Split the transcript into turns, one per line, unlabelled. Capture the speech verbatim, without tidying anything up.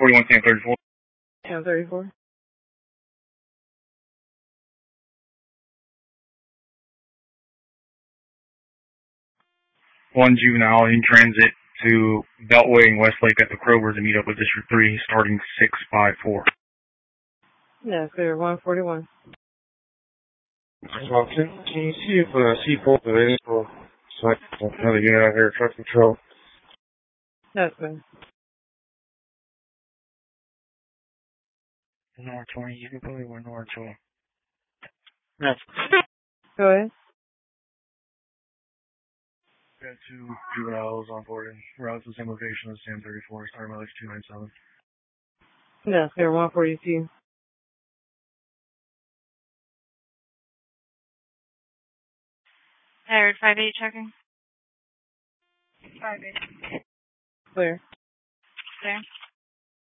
forty-one, ten thirty-four.
ten thirty-four.
One juvenile in transit to Beltway and Westlake at the Kroger to meet up with District three starting six five four.
Yeah, clear. one forty-one.
Well, can, can you see if uh, C four is available so I can have a unit out here at Traffic Control?
That's good.
North twenty, you can probably wear North twenty.
Yes.
Go ahead.
Got two juveniles on board and routes to the same location as ten thirty-four, star mileage two ninety-seven.
Yeah, clear. one forty-two.
Tired, five eight checking. five eight.
Clear.
Clear.